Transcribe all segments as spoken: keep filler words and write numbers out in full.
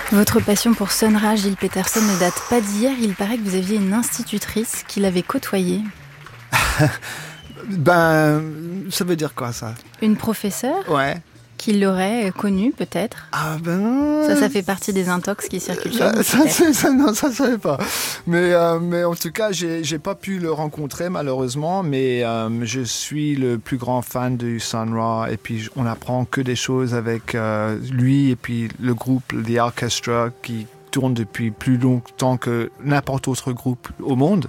Votre passion pour Sun Ra, Gilles Peterson, ne date pas d'hier. Il paraît que vous aviez une institutrice qui l'avait côtoyée. Ben, ça veut dire quoi, ça? Une professeure? Ouais. Qui l'aurait connue, peut-être? Ah ben non. Ça, ça fait partie des intox qui circulent sur ça, vous, ça, ça, ça, non, ça, je savais pas. Mais, euh, mais en tout cas, j'ai, j'ai pas pu le rencontrer, malheureusement. Mais euh, je suis le plus grand fan du Sun Ra. Et puis, on apprend que des choses avec euh, lui et puis le groupe, The Orchestra, qui tourne depuis plus longtemps que n'importe autre groupe au monde.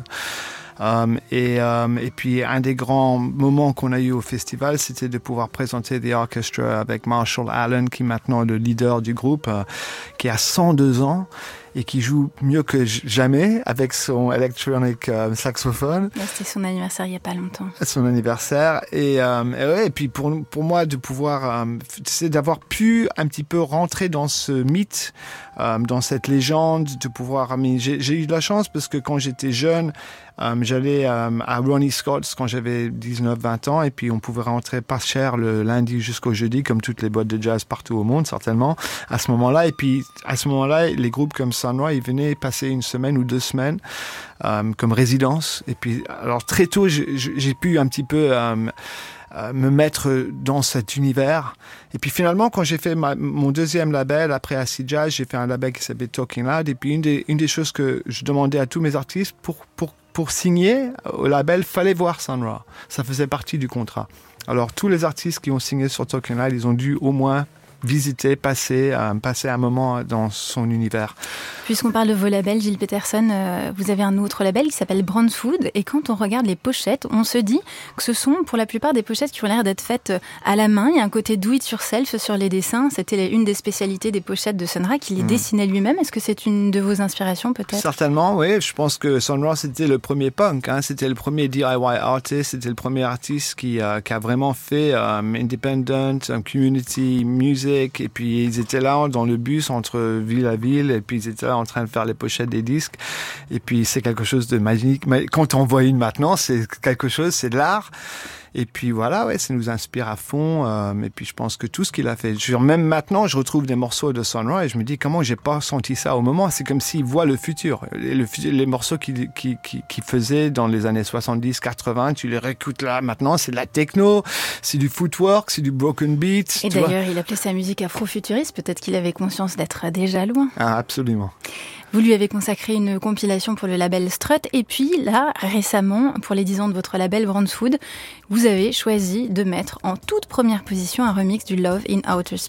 Um, et, um, et puis un des grands moments qu'on a eu au festival, c'était de pouvoir présenter The Orchestra avec Marshall Allen, qui est maintenant le leader du groupe, euh, qui a cent deux ans et qui joue mieux que jamais avec son electronic euh, saxophone. Là, c'était son anniversaire il n'y a pas longtemps. Son anniversaire. Et, euh, et, ouais, et puis pour, pour moi, de pouvoir, euh, c'est d'avoir pu un petit peu rentrer dans ce mythe, euh, dans cette légende, de pouvoir... Mais j'ai, j'ai eu de la chance parce que quand j'étais jeune, euh, j'allais euh, à Ronnie Scott's quand j'avais dix-neuf vingt ans, et puis on pouvait rentrer pas cher le lundi jusqu'au jeudi, comme toutes les boîtes de jazz partout au monde, certainement, à ce moment-là. Et puis à ce moment-là, les groupes comme Sun Ra, ils venaient passer une semaine ou deux semaines euh, comme résidence. Et puis, alors très tôt, j'ai, j'ai pu un petit peu euh, euh, me mettre dans cet univers. Et puis finalement, quand j'ai fait ma, mon deuxième label, après Acid Jazz, j'ai fait un label qui s'appelait Talking Loud. Et puis une des, une des choses que je demandais à tous mes artistes, pour, pour, pour signer au label, fallait voir Sun Ra. Ça faisait partie du contrat. Alors tous les artistes qui ont signé sur Talking Loud, ils ont dû au moins visiter, passer, euh, passer un moment dans son univers. Puisqu'on parle de vos labels, Gilles Peterson, euh, vous avez un autre label qui s'appelle Brandfood, et quand on regarde les pochettes, on se dit que ce sont pour la plupart des pochettes qui ont l'air d'être faites à la main. Il y a un côté do it yourself sur les dessins. C'était une des spécialités des pochettes de Sun Ra, qu'il les mmh. dessinait lui-même. Est-ce que c'est une de vos inspirations, peut-être? Certainement, oui. Je pense que Sun Ra, c'était le premier punk, hein. C'était le premier D I Y artist, c'était le premier artiste qui, euh, qui a vraiment fait um, independent, um, community music. Et puis ils étaient là dans le bus entre ville à ville, et puis ils étaient là en train de faire les pochettes des disques. Et puis c'est quelque chose de magique. Mais quand on voit une maintenant, c'est quelque chose, c'est de l'art. Et puis voilà, ouais, ça nous inspire à fond. Euh, et puis je pense que tout ce qu'il a fait, je, même maintenant, je retrouve des morceaux de Sun Ra et je me dis comment j'ai pas senti ça au moment. C'est comme s'il voit le futur. Les, le, les morceaux qu'il qui, qui, qui faisait dans les années soixante-dix quatre-vingts, tu les réécoutes là. Maintenant, c'est de la techno, c'est du footwork, c'est du broken beat. Et d'ailleurs, vois. Il appelait sa musique afro-futuriste. Peut-être qu'il avait conscience d'être déjà loin. Ah, absolument. Vous lui avez consacré une compilation pour le label Strut. Et puis là, récemment, pour les dix ans de votre label Brandfood, vous avez choisi de mettre en toute première position un remix du Love in Outer Space.